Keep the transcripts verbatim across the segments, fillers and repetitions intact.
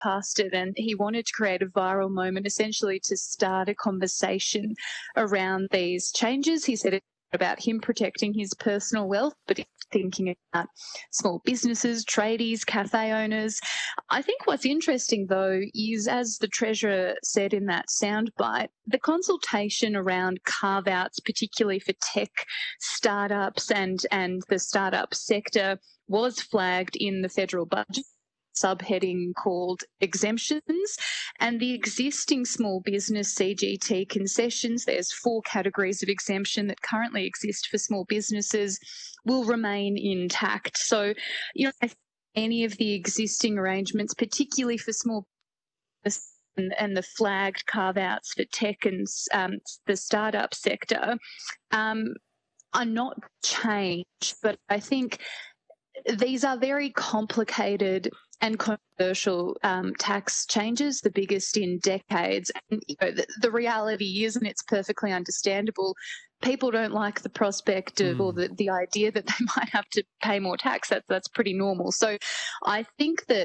past it, and he wanted to create a viral moment essentially to start a conversation around these changes. He said it's about him protecting his personal wealth, but he's thinking about small businesses, tradies, cafe owners. I think what's interesting, though, is, as the Treasurer said in that soundbite, the consultation around carve-outs, particularly for tech startups and, and the startup sector, was flagged in the federal budget subheading called exemptions, and the existing small business C G T concessions, there's four categories of exemption that currently exist for small businesses, will remain intact. So, you know, I think any of the existing arrangements, particularly for small business and, and the flagged carve-outs for tech and um, the startup sector, um, are not changed, but I think these are very complicated and controversial um, tax changes, the biggest in decades. And you know, the, the reality is, and it's perfectly understandable, people don't like the prospect of mm. or the, the idea that they might have to pay more tax. That, that's pretty normal. So I think that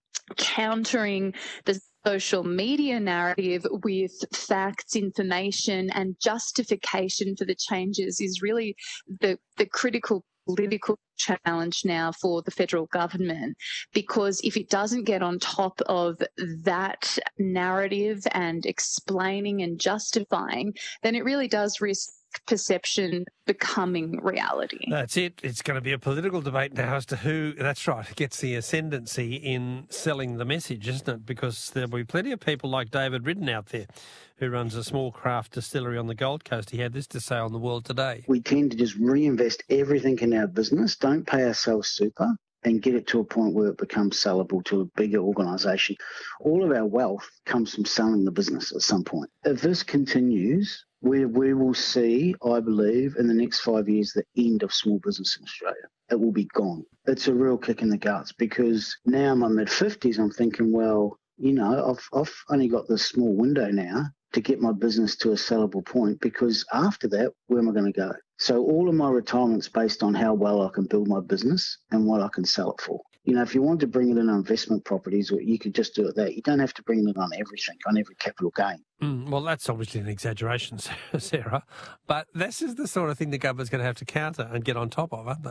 countering the social media narrative with facts, information and justification for the changes is really the, the critical political challenge now for the federal government, because if it doesn't get on top of that narrative and explaining and justifying, then it really does risk perception becoming reality. That's it. It's going to be a political debate now as to who, that's right, gets the ascendancy in selling the message, isn't it? Because there'll be plenty of people like David Ridden out there who runs a small craft distillery on the Gold Coast. He had this to say on The World Today. We tend to just reinvest everything in our business, don't pay ourselves super, and get it to a point where it becomes sellable to a bigger organisation. All of our wealth comes from selling the business at some point. If this continues, we, we will see, I believe, in the next five years, the end of small business in Australia. It will be gone. It's a real kick in the guts, because now in my mid-fifties, I'm thinking, well, you know, I've, I've only got this small window now to get my business to a sellable point, because after that, where am I going to go? So all of my retirement's based on how well I can build my business and what I can sell it for. You know, if you want to bring it in on investment properties, you could just do it there. You don't have to bring it on everything, on every capital gain. Mm, well, that's obviously an exaggeration, Sarah, but this is the sort of thing the government's going to have to counter and get on top of, aren't they?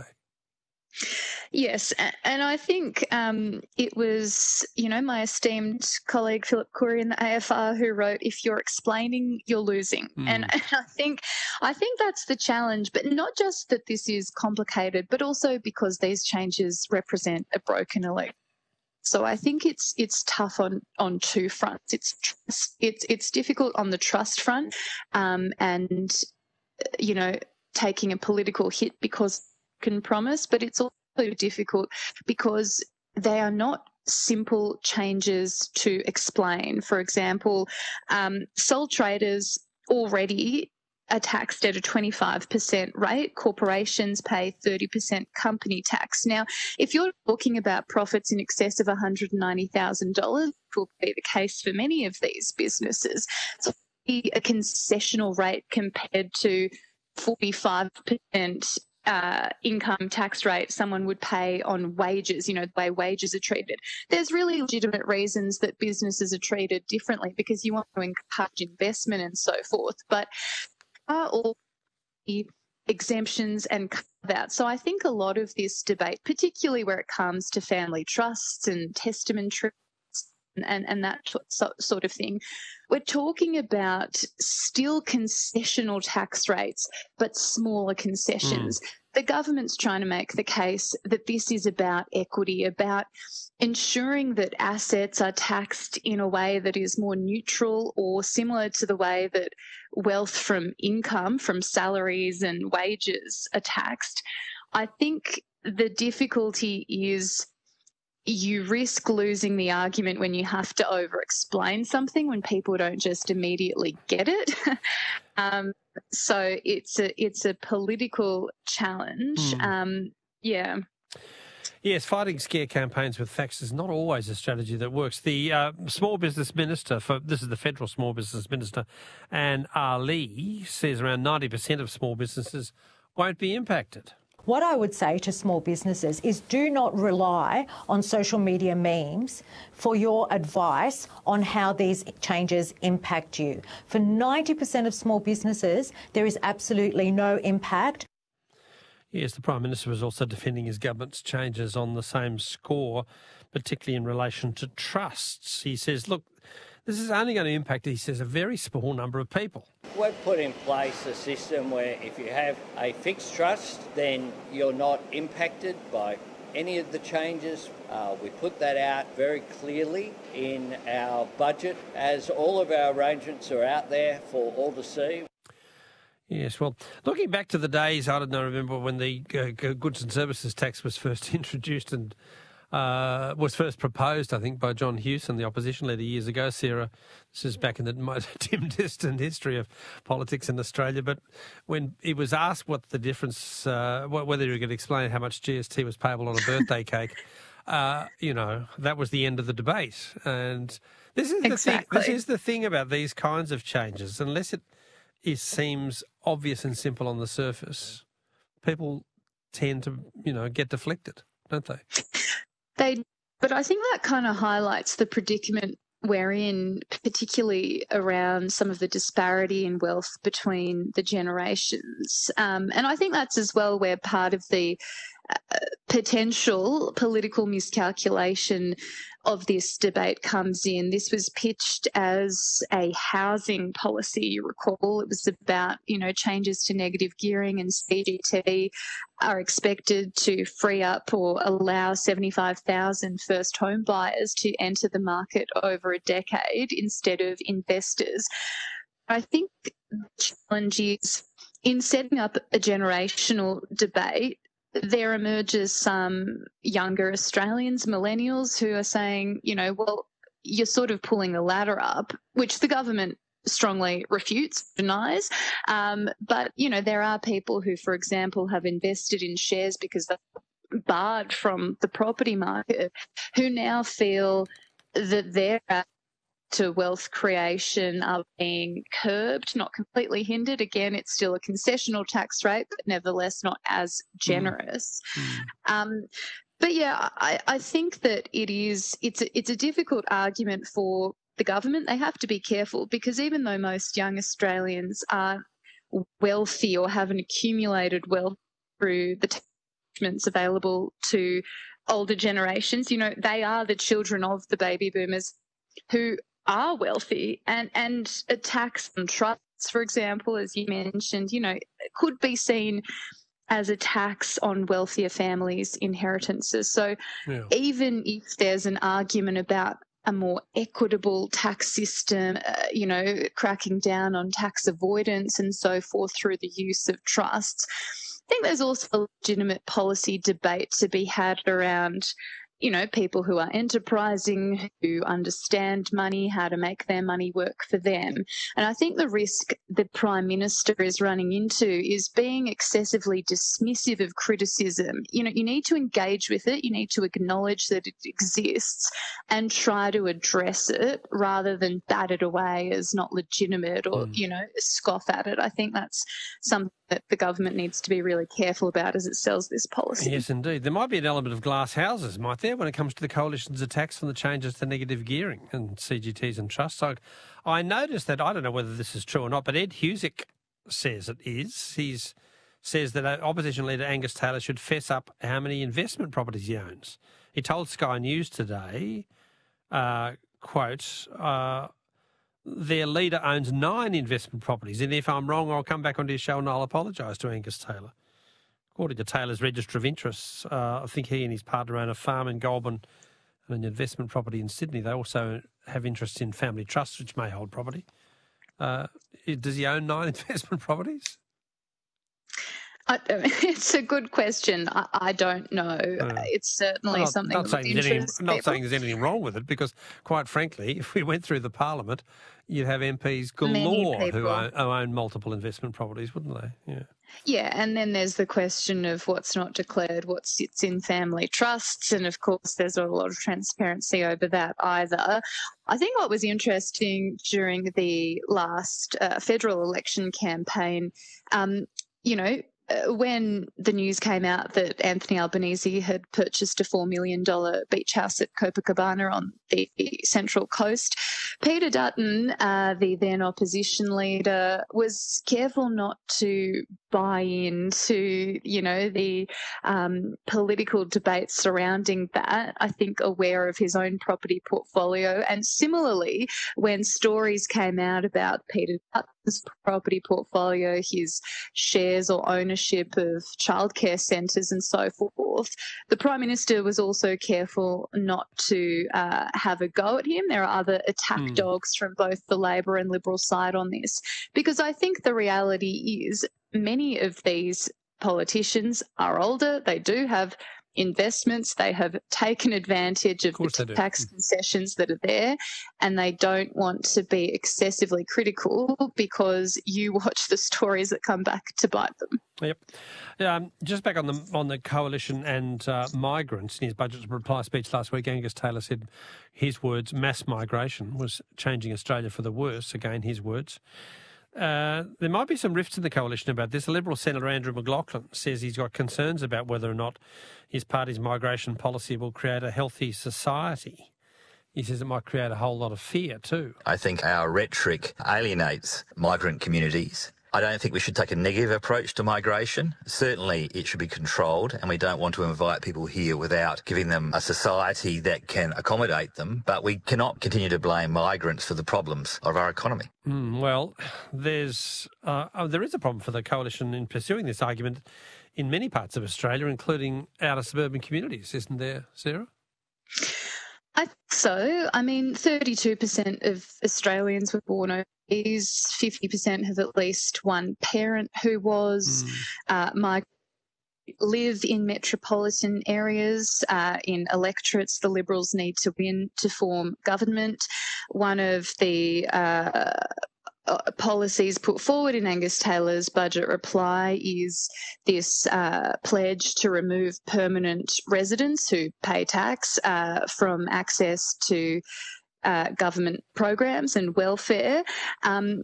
Yes, and I think um, it was, you know, my esteemed colleague Philip Khoury in the A F R who wrote, "If you're explaining, you're losing." Mm. And I think, I think that's the challenge. But not just that this is complicated, but also because these changes represent a broken election. So I think it's it's tough on, on two fronts. It's trust, it's it's difficult on the trust front, um, and you know, taking a political hit because can promise, but it's also difficult because they are not simple changes to explain. For example, um, sole traders already are taxed at a twenty-five percent rate. Corporations pay thirty percent company tax. Now, if you're talking about profits in excess of one hundred ninety thousand dollars, which will be the case for many of these businesses, so a concessional rate compared to forty-five percent Uh, income tax rate someone would pay on wages, you know, the way wages are treated. There's really legitimate reasons that businesses are treated differently because you want to encourage investment and so forth. But are all the exemptions and carve-outs. So I think a lot of this debate, particularly where it comes to family trusts and testamentary and, and that sort of thing, we're talking about still concessional tax rates, but smaller concessions. Mm. The government's trying to make the case that this is about equity, about ensuring that assets are taxed in a way that is more neutral or similar to the way that wealth from income, from salaries and wages are taxed. I think the difficulty is you risk losing the argument when you have to over-explain something when people don't just immediately get it. um, so it's a it's a political challenge. Mm. Um, yeah. Yes, fighting scare campaigns with facts is not always a strategy that works. The uh, small business minister, for this is the federal small business minister, Anne Ali, says around ninety percent of small businesses won't be impacted. What I would say to small businesses is do not rely on social media memes for your advice on how these changes impact you. For ninety percent of small businesses, there is absolutely no impact. Yes, the Prime Minister was also defending his government's changes on the same score, particularly in relation to trusts. He says, look, this is only going to impact, he says, a very small number of people. We've put in place a system where if you have a fixed trust, then you're not impacted by any of the changes. Uh, we put that out very clearly in our budget, as all of our arrangements are out there for all to see. Yes, well, looking back to the days, I don't know, remember when the uh, goods and services tax was first introduced and uh, was first proposed, I think, by John Hewson, the opposition leader, years ago. Sarah, this is back in the dim, distant history of politics in Australia. But when he was asked what the difference, uh, whether he could explain how much G S T was payable on a birthday cake, uh, you know, that was the end of the debate. And this is the exactly. thing. This is the thing about these kinds of changes, unless it It seems obvious and simple on the surface, people tend to, you know, get deflected, don't they? They, but I think that kind of highlights the predicament we're in, particularly around some of the disparity in wealth between the generations. Um, and I think that's as well where part of the uh, potential political miscalculation of this debate comes in. This was pitched as a housing policy, you recall. It was about, you know, changes to negative gearing and C G T are expected to free up or allow seventy-five thousand first home buyers to enter the market over a decade instead of investors. I think the challenge is in setting up a generational debate, there emerges some younger Australians, millennials, who are saying, you know, well, you're sort of pulling the ladder up, which the government strongly refutes, denies. Um, but, you know, there are people who, for example, have invested in shares because they're barred from the property market, who now feel that their to wealth creation are being curbed, not completely hindered. Again, it's still a concessional tax rate, but nevertheless not as generous. Mm. Um, but yeah, I, I think that it is, it's a, it's a difficult argument for the government. They have to be careful because even though most young Australians are wealthy or have an accumulated wealth through the attachments available to older generations, you know, they are the children of the baby boomers who are wealthy, and, and a tax on trusts, for example, as you mentioned, you know, could be seen as a tax on wealthier families' inheritances. So yeah. Even if there's an argument about a more equitable tax system, uh, you know, cracking down on tax avoidance and so forth through the use of trusts, I think there's also a legitimate policy debate to be had around, you know, people who are enterprising, who understand money, how to make their money work for them. And I think the risk the Prime Minister is running into is being excessively dismissive of criticism. You know, you need to engage with it, you need to acknowledge that it exists and try to address it rather than bat it away as not legitimate or, mm. you know, scoff at it. I think that's something that the government needs to be really careful about as it sells this policy. Yes, indeed. There might be an element of glass houses, might there, when it comes to the Coalition's attacks on the changes to negative gearing and C G Ts and trusts. So I noticed that, I don't know whether this is true or not, but Ed Husic says it is. He says that opposition leader Angus Taylor should fess up how many investment properties he owns. He told Sky News today, uh, quote, uh, their leader owns nine investment properties, and if I'm wrong, I'll come back onto your show and I'll apologise to Angus Taylor. According to Taylor's Register of Interests, uh, I think he and his partner own a farm in Goulburn and an investment property in Sydney. They also have interests in family trusts, which may hold property. Uh, does he own nine investment properties? I, it's a good question. I, I don't know. Uh, it's certainly not, something not that saying interests anything, people. Not saying there's anything wrong with it, because quite frankly, if we went through the Parliament, you'd have M Ps galore who own, who own multiple investment properties, wouldn't they? Yeah. Yeah, and then there's the question of what's not declared, what sits in family trusts, and of course there's not a lot of transparency over that either. I think what was interesting during the last uh, federal election campaign, um, you know, uh, when the news came out that Anthony Albanese had purchased a four million dollars beach house at Copacabana on the Central Coast, Peter Dutton, uh, the then opposition leader, was careful not to buy into, you know, the um, political debate surrounding that. I think aware of his own property portfolio. And similarly, when stories came out about Peter Dutton's property portfolio, his shares or ownership of childcare centres and so forth, the Prime Minister was also careful not to uh, have a go at him. There are other attack mm. dogs from both the Labor and Liberal side on this, because I think the reality is many of these politicians are older. They do have investments. They have taken advantage of, of the tax concessions that are there, and they don't want to be excessively critical because you watch the stories that come back to bite them. Yep. Um, just back on the on the coalition and uh, migrants, in his budget reply speech last week, Angus Taylor said his words, mass migration was changing Australia for the worse, again his words. Uh, there might be some rifts in the coalition about this. The Liberal Senator Andrew McLaughlin says he's got concerns about whether or not his party's migration policy will create a healthy society. He says it might create a whole lot of fear too. I think our rhetoric alienates migrant communities. I don't think we should take a negative approach to migration. Certainly it should be controlled, and we don't want to invite people here without giving them a society that can accommodate them. But we cannot continue to blame migrants for the problems of our economy. Mm, well, there's uh, oh, there is a problem for the coalition in pursuing this argument in many parts of Australia, including outer suburban communities, isn't there, Sarah? I think so. I mean, thirty-two percent of Australians were born overseas, fifty percent have at least one parent who was. Mm. Uh, my live in metropolitan areas, uh, in electorates the Liberals need to win to form government. One of the uh, policies put forward in Angus Taylor's budget reply is this uh, pledge to remove permanent residents who pay tax uh, from access to uh, government programs and welfare um,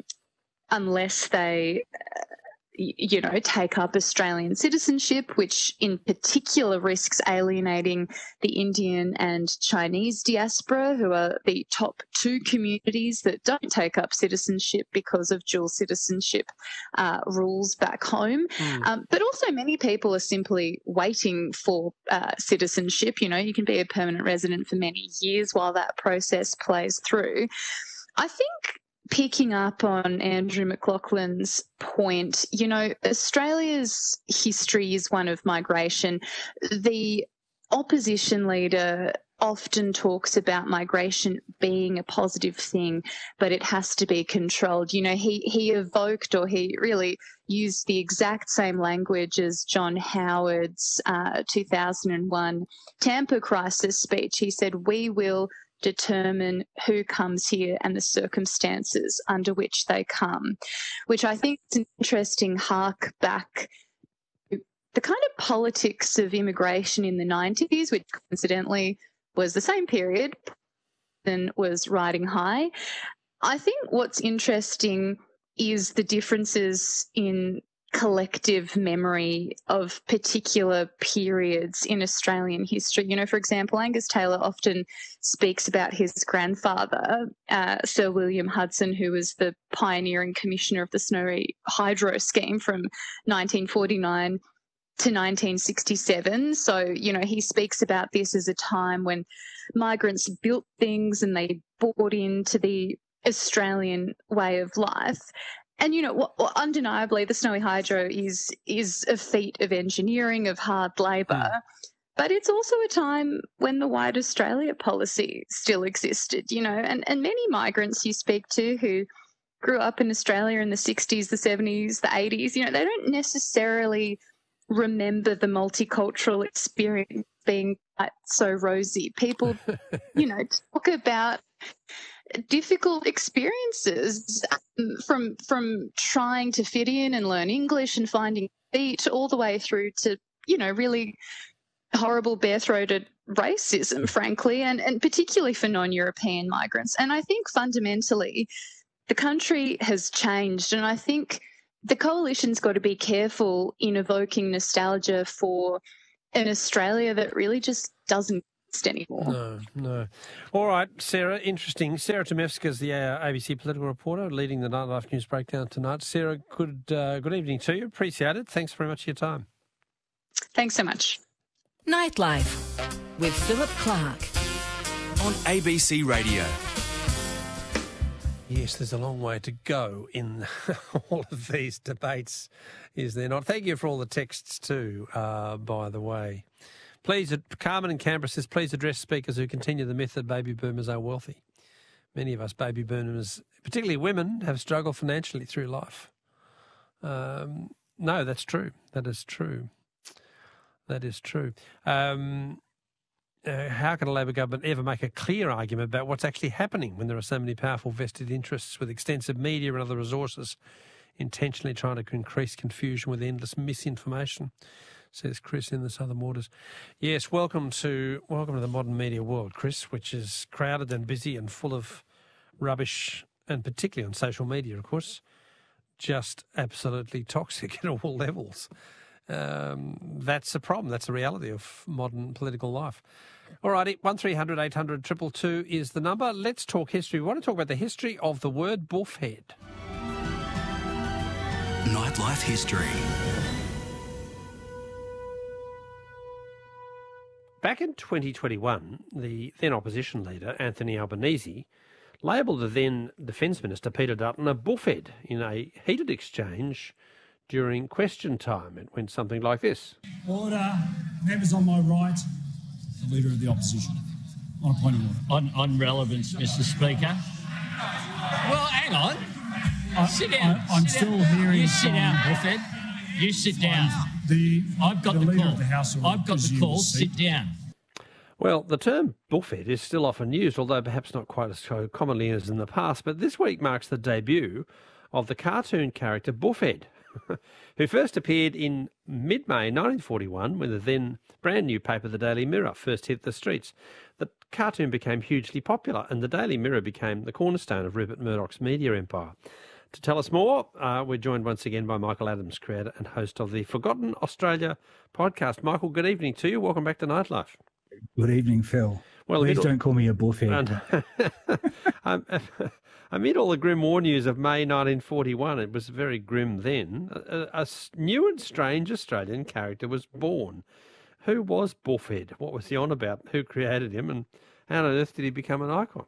unless they uh, you know, take up Australian citizenship, which in particular risks alienating the Indian and Chinese diaspora, who are the top two communities that don't take up citizenship because of dual citizenship uh, rules back home. Mm. Um, but also many people are simply waiting for uh, citizenship. You know, you can be a permanent resident for many years while that process plays through. I think picking up on Andrew McLaughlin's point, you know, Australia's history is one of migration. The opposition leader often talks about migration being a positive thing, but it has to be controlled. You know, he, he evoked or he really used the exact same language as John Howard's uh, two thousand one Tampa crisis speech. He said, "We will determine who comes here and the circumstances under which they come," which I think is an interesting hark back to the kind of politics of immigration in the nineties, which coincidentally was the same period and was riding high. I think what's interesting is the differences in collective memory of particular periods in Australian history. You know, for example, Angus Taylor often speaks about his grandfather, uh, Sir William Hudson, who was the pioneering commissioner of the Snowy Hydro scheme from nineteen forty-nine to nineteen sixty-seven. So, you know, he speaks about this as a time when migrants built things and they bought into the Australian way of life. And, you know, well, undeniably, the Snowy Hydro is is a feat of engineering, of hard labour. Mm. But it's also a time when the White Australia policy still existed, you know, and, and many migrants you speak to who grew up in Australia in the sixties, the seventies, the eighties, you know, they don't necessarily remember the multicultural experience being quite so rosy. People, you know, talk about difficult experiences um, from from trying to fit in and learn English and finding feet all the way through to, you know, really horrible bare-throated racism, frankly, and, and particularly for non-European migrants. And I think fundamentally the country has changed, and I think the coalition's got to be careful in evoking nostalgia for an Australia that really just doesn't exist anymore. No, no. All right, Sarah, interesting. Sarah Tomevska is the uh, A B C political reporter leading the Nightlife News Breakdown tonight. Sarah, good, uh, good evening to you. Appreciate it. Thanks very much for your time. Thanks so much. Nightlife with Philip Clark on A B C Radio. Yes, there's a long way to go in all of these debates, is there not? Thank you for all the texts too, uh, by the way. Please, Carmen in Canberra says, please address speakers who continue the myth that baby boomers are wealthy. Many of us baby boomers, particularly women, have struggled financially through life. Um, no, that's true. That is true. That is true. Um, uh, how can a Labor government ever make a clear argument about what's actually happening when there are so many powerful vested interests with extensive media and other resources intentionally trying to increase confusion with endless misinformation? Says Chris in the Southern Waters. Yes, welcome to welcome to the modern media world, Chris, which is crowded and busy and full of rubbish, and particularly on social media, of course, just absolutely toxic at all levels. Um, that's a problem. That's the reality of modern political life. All righty, one three hundred eight hundred two two two is the number. Let's talk history. We want to talk about the history of the word buffhead. Nightlife history. Back in twenty twenty-one, the then opposition leader, Anthony Albanese, labelled the then Defence Minister, Peter Dutton, a buffhead in a heated exchange during question time. It went something like this. Order. Members on my right, the Leader of the Opposition. On a point of order. On, on relevance, Mister Speaker. Well, hang on. I, sit down. I, I'm sit still down. hearing... You sit from, down, buffhead. You sit down. The, I've got the, the Leader call. Of the House I've got the call. Sit down. Well, the term buffhead is still often used, although perhaps not quite as commonly as in the past. But this week marks the debut of the cartoon character Buffhead, who first appeared in mid-May nineteen forty-one when the then brand new paper, the Daily Mirror, first hit the streets. The cartoon became hugely popular, and the Daily Mirror became the cornerstone of Rupert Murdoch's media empire. To tell us more, uh, we're joined once again by Michael Adams, creator and host of the Forgotten Australia podcast. Michael, good evening to you. Welcome back to Nightlife. Good evening, Phil. Well, Please don't call me a buffhead. um, amid all the grim war news of May nineteen forty-one, it was very grim then, a, a new and strange Australian character was born. Who was Buffhead? What was he on about? Who created him? And how on earth did he become an icon?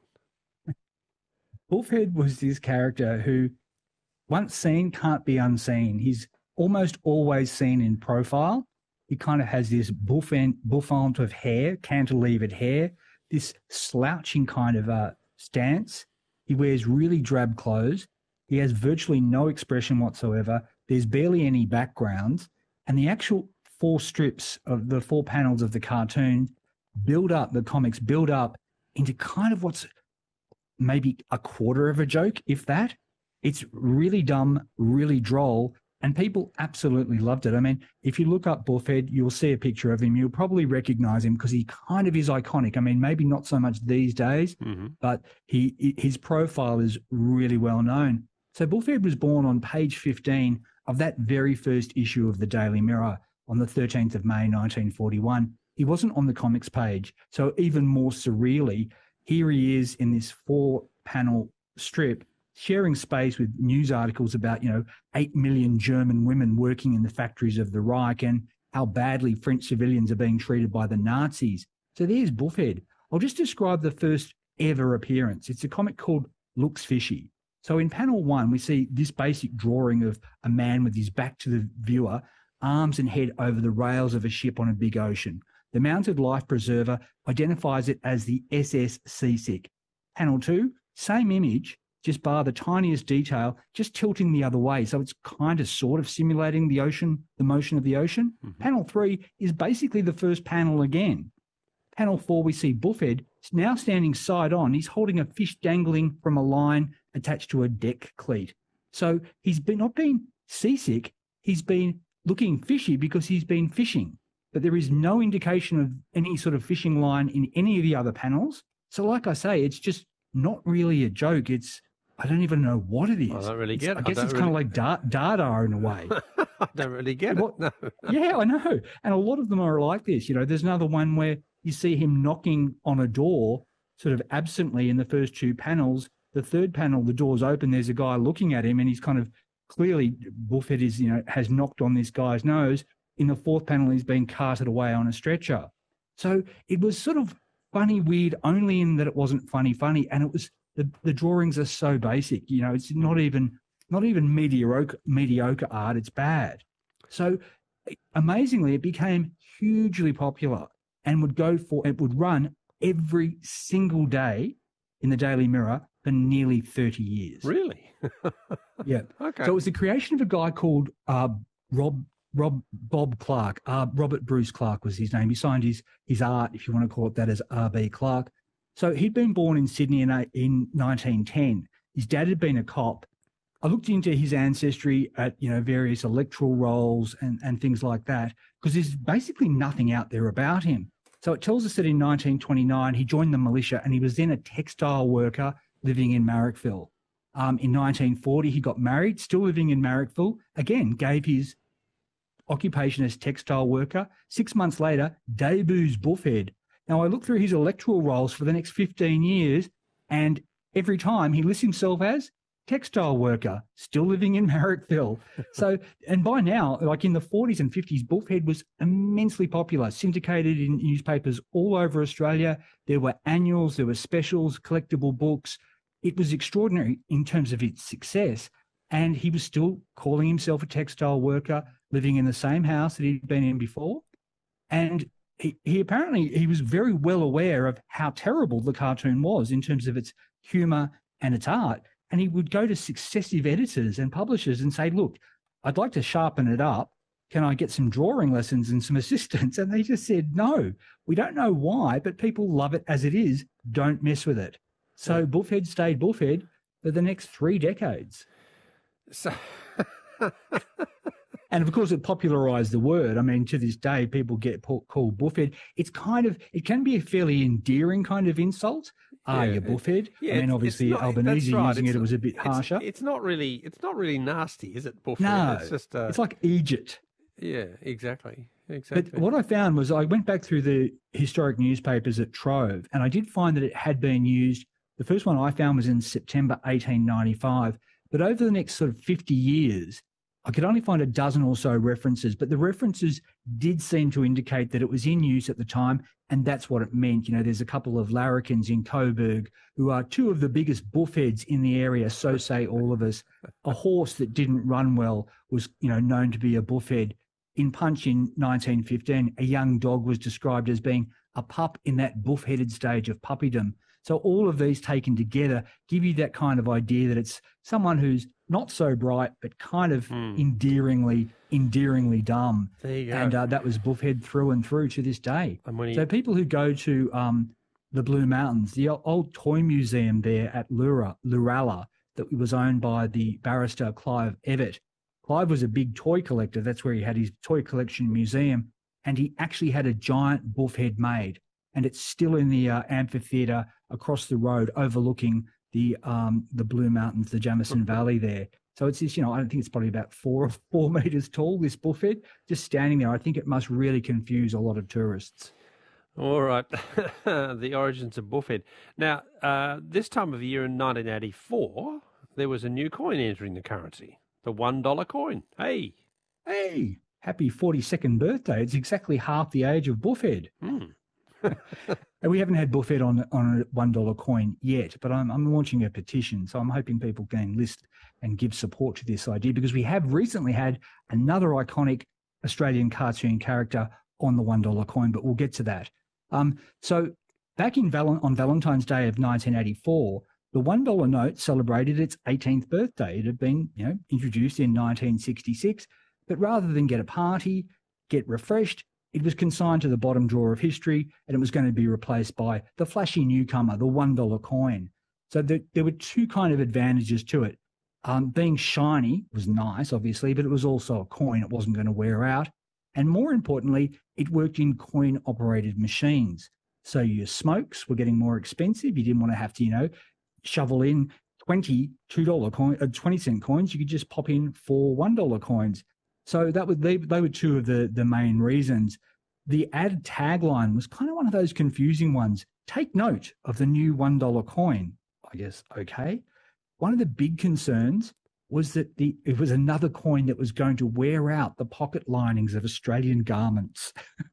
Buffhead was this character who, once seen, can't be unseen. He's almost always seen in profile. He kind of has this bouffant, bouffant of hair, cantilevered hair, this slouching kind of uh, stance. He wears really drab clothes. He has virtually no expression whatsoever. There's barely any backgrounds. And the actual four strips of the four panels of the cartoon build up, the comics build up into kind of what's maybe a quarter of a joke, if that. It's really dumb, really droll. And people absolutely loved it. I mean, if you look up Buffhead, you'll see a picture of him. You'll probably recognise him because he kind of is iconic. I mean, maybe not so much these days, mm-hmm. but he his profile is really well known. So Buffhead was born on page fifteen of that very first issue of the Daily Mirror on the thirteenth of May nineteen forty-one. He wasn't on the comics page. So even more surreally, here he is in this four-panel strip, sharing space with news articles about, you know, eight million German women working in the factories of the Reich and how badly French civilians are being treated by the Nazis. So there's Buffhead. I'll just describe the first ever appearance. It's a comic called Looks Fishy. So in panel one, we see this basic drawing of a man with his back to the viewer, arms and head over the rails of a ship on a big ocean. The mounted life preserver identifies it as the S S Seasick. Panel two, same image, just bar the tiniest detail, just tilting the other way. So it's kind of sort of simulating the ocean, the motion of the ocean. Mm-hmm. Panel three is basically the first panel again. Panel four, we see Buffhead now standing side on. He's holding a fish dangling from a line attached to a deck cleat. So he's been not been seasick, he's been looking fishy because he's been fishing. But there is no indication of any sort of fishing line in any of the other panels. So like I say, it's just not really a joke. It's I don't even know what it is. I don't really get it's, it. I guess I it's really... kind of like da- Dada in a way. I don't really get what, it. No. Yeah, I know. And a lot of them are like this. You know, there's another one where you see him knocking on a door sort of absently in the first two panels. The third panel, the door's open. There's a guy looking at him and he's kind of clearly, Buffhead is, you know, has knocked on this guy's nose. In the fourth panel, he's been carted away on a stretcher. So it was sort of funny, weird, only in that it wasn't funny, funny. And it was, the, the drawings are so basic, you know, it's not even, not even mediocre, mediocre art, it's bad. So amazingly, it became hugely popular and would go for, it would run every single day in the Daily Mirror for nearly thirty years. Really? Yeah. Okay. So it was the creation of a guy called uh, Rob Rob Bob Clark. Uh, Robert Bruce Clark was his name. He signed his his art, if you want to call it that, as R B Clark. So he'd been born in Sydney in, in nineteen ten. His dad had been a cop. I looked into his ancestry at, you know, various electoral rolls and, and things like that, because there's basically nothing out there about him. So it tells us that in nineteen twenty-nine, he joined the militia and he was then a textile worker living in Marrickville. Um, in nineteen forty, he got married, still living in Marrickville, again, gave his occupation as textile worker. Six months later, debuts Buffhead. Now, I looked through his electoral rolls for the next fifteen years, and every time he lists himself as textile worker, still living in Marrickville. So, and by now, like in the forties and fifties, Buffhead was immensely popular, syndicated in newspapers all over Australia. There were annuals, there were specials, collectible books. It was extraordinary in terms of its success. And he was still calling himself a textile worker, living in the same house that he'd been in before. And he, he apparently, he was very well aware of how terrible the cartoon was in terms of its humour and its art. And he would go to successive editors and publishers and say, look, I'd like to sharpen it up. Can I get some drawing lessons and some assistance? And they just said, no, we don't know why, but people love it as it is. Don't mess with it. So yeah. Buffhead stayed Buffhead for the next three decades. So... And of course, it popularised the word. I mean, to this day, people get called Buffhead. It's kind of, it can be a fairly endearing kind of insult. Are yeah, you Buffhead? Yeah, I mean, obviously, not, Albanese right. using it's, it, it was a bit harsher. It's, it's not really, it's not really nasty, is it, Buffhead? No, it's just, uh, it's like Egypt. Yeah, exactly, exactly. But what I found was I went back through the historic newspapers at Trove, and I did find that it had been used. The first one I found was in September eighteen ninety-five. But over the next sort of fifty years, I could only find a dozen or so references, but the references did seem to indicate that it was in use at the time, and that's what it meant. You know, there's a couple of larrikins in Coburg who are two of the biggest buffheads in the area, so say all of us. A horse that didn't run well was, you know, known to be a buffhead. In Punch in nineteen fifteen, a young dog was described as being a pup in that buff-headed stage of puppydom. So all of these taken together give you that kind of idea that it's someone who's not so bright, but kind of mm. endearingly, endearingly dumb. There you go. And uh, that was Buffhead through and through to this day. He... So people who go to um, the Blue Mountains, the old toy museum there at Lura, Lurala, that was owned by the barrister Clive Evatt. Clive was a big toy collector. That's where he had his toy collection museum. And he actually had a giant Buffhead made. And it's still in the uh, amphitheatre across the road overlooking the um, the Blue Mountains, the Jamison Valley there. So it's this, you know, I don't think it's probably about four or four metres tall, this buffhead, just standing there. I think it must really confuse a lot of tourists. All right. The origins of Buffhead. Now, uh, this time of year in nineteen eighty-four, there was a new coin entering the currency, the one dollar coin. Hey. Hey, happy forty-second birthday. It's exactly half the age of Buffhead. Hmm. And we haven't had Buffhead on on a one dollar coin yet, but I'm I'm launching a petition, so I'm hoping people can enlist and give support to this idea, because we have recently had another iconic Australian cartoon character on the one dollar coin, but we'll get to that. Um, so back in Val- on Valentine's Day of nineteen eighty-four, the one dollar note celebrated its eighteenth birthday. It had been, you know, introduced in nineteen sixty-six, but rather than get a party, get refreshed, it was consigned to the bottom drawer of history, and it was going to be replaced by the flashy newcomer, the one dollar coin. So there, there were two kind of advantages to it. Um, being shiny was nice, obviously, but it was also a coin. It wasn't going to wear out. And more importantly, it worked in coin-operated machines. So your smokes were getting more expensive. You didn't want to have to, you know, shovel in twenty two dollar coin, uh, twenty cent coins. You could just pop in four one dollar coins. So that would they, they were two of the, the main reasons. The ad tagline was kind of one of those confusing ones. Take note of the new one dollar coin. I guess, okay. One of the big concerns was that the it was another coin that was going to wear out the pocket linings of Australian garments.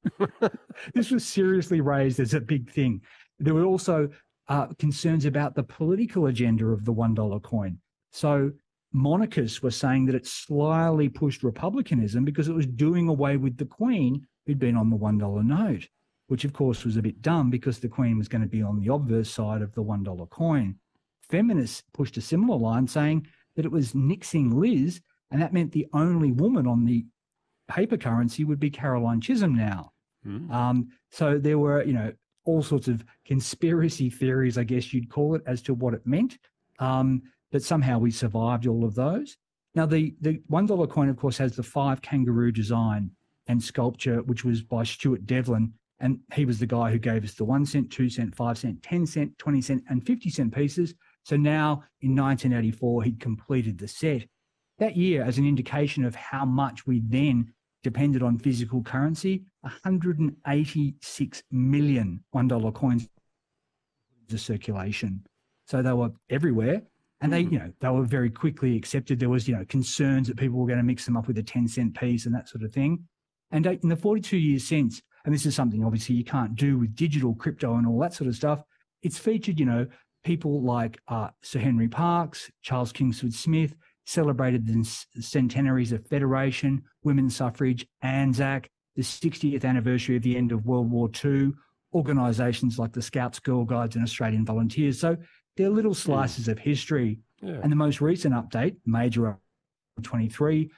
This was seriously raised as a big thing. There were also uh, concerns about the political agenda of the one dollar coin. So monarchists were saying that it slyly pushed republicanism because it was doing away with the Queen who'd been on the one dollar note, which of course was a bit dumb because the Queen was going to be on the obverse side of the one dollar coin. Feminists pushed a similar line saying that it was nixing Liz, and that meant the only woman on the paper currency would be Caroline Chisholm now. Mm. Um, so there were, you know, all sorts of conspiracy theories, I guess you'd call it, as to what it meant. Um, but somehow we survived all of those. Now, the, the one dollar coin, of course, has the five kangaroo design and sculpture, which was by Stuart Devlin. And he was the guy who gave us the one cent, two cent, five cent, ten cent, twenty cent, and fifty cent pieces. So now in nineteen eighty-four, he'd completed the set. That year, as an indication of how much we then depended on physical currency, one hundred eighty-six million one dollar coins into circulation. So they were everywhere. And they, you know, they were very quickly accepted. There was, you know, concerns that people were going to mix them up with a ten cent piece and that sort of thing. And in the forty-two years since, and this is something obviously you can't do with digital crypto and all that sort of stuff, it's featured, you know, people like uh, Sir Henry Parkes, Charles Kingsford Smith, celebrated the centenaries of Federation, women's suffrage, Anzac, the sixtieth anniversary of the end of World War Two, organisations like the Scouts, Girl Guides and Australian Volunteers. So they're little slices mm. of history. Yeah. And the most recent update, major twenty-three,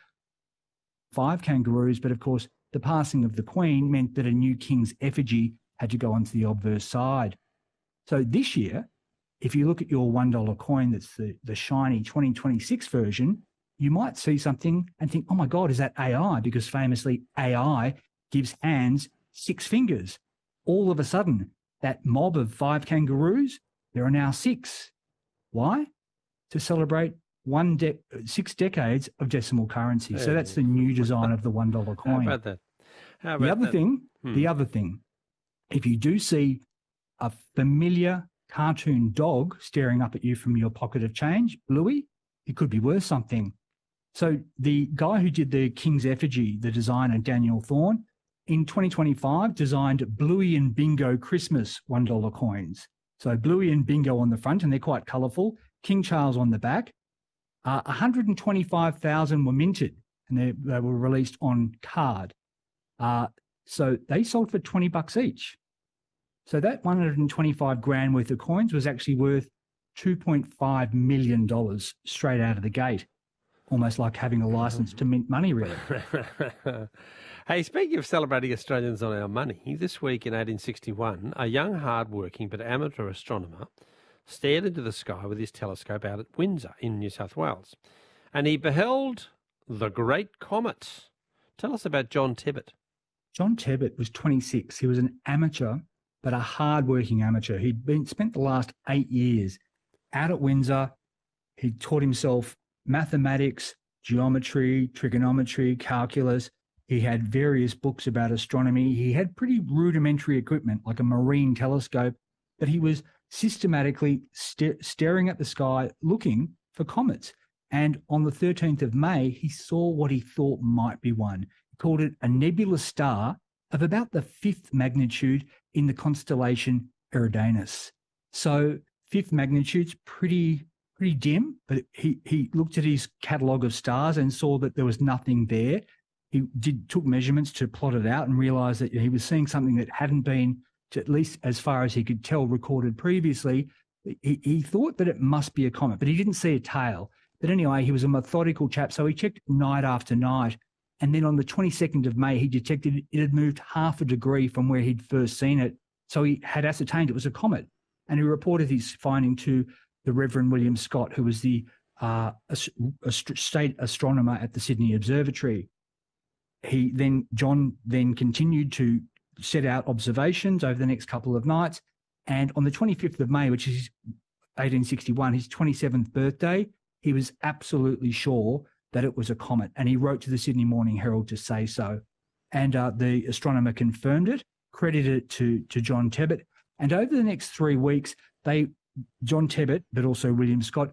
five kangaroos, but of course the passing of the Queen meant that a new king's effigy had to go onto the obverse side. So this year, if you look at your one dollar coin that's the, the shiny twenty twenty-six version, you might see something and think, oh my God, is that A I? Because famously A I gives hands six fingers. All of a sudden, that mob of five kangaroos, there are now six. Why? To celebrate one de- six decades of decimal currency. So that's the new design of the one dollar coin. How about that? How about the other that? thing, hmm. the other thing, if you do see a familiar cartoon dog staring up at you from your pocket of change, Bluey, it could be worth something. So the guy who did the King's Effigy, the designer Daniel Thorne, in twenty twenty-five designed Bluey and Bingo Christmas one dollar coins. So Bluey and Bingo on the front, and they're quite colourful. King Charles on the back. Uh, one hundred twenty-five thousand were minted, and they, they were released on card. Uh, so they sold for twenty bucks each. So that one hundred twenty-five grand worth of coins was actually worth two point five million dollars straight out of the gate. Almost like having a license to mint money, really. Hey, speaking of celebrating Australians on our money, this week in eighteen sixty-one, a young, hard-working but amateur astronomer stared into the sky with his telescope out at Windsor in New South Wales, and he beheld the Great Comet. Tell us about John Tebbutt. John Tebbutt was twenty-six. He was an amateur, but a hard-working amateur. He'd been spent the last eight years out at Windsor. He taught himself mathematics, geometry, trigonometry, calculus. He had various books about astronomy. He had pretty rudimentary equipment, like a marine telescope, but he was systematically st- staring at the sky, looking for comets. And on the thirteenth of May, he saw what he thought might be one. He called it a nebulous star of about the fifth magnitude in the constellation Eridanus. So fifth magnitude's pretty pretty dim, but he, he looked at his catalogue of stars and saw that there was nothing there. He did took measurements to plot it out and realised that he was seeing something that hadn't been, to at least as far as he could tell, recorded previously. He, he thought that it must be a comet, but he didn't see a tail. But anyway, he was a methodical chap, so he checked night after night. And then on the twenty-second of May, he detected it had moved half a degree from where he'd first seen it. So he had ascertained it was a comet. And he reported his finding to the Reverend William Scott, who was the uh, ast- state astronomer at the Sydney Observatory. He then, John then continued to set out observations over the next couple of nights. And on the twenty-fifth of May, which is eighteen sixty-one, his twenty-seventh birthday, he was absolutely sure that it was a comet, and he wrote to the Sydney Morning Herald to say so. And uh, the astronomer confirmed it, credited it to, to John Tebbit, and over the next three weeks, they John Tebbit, but also William Scott,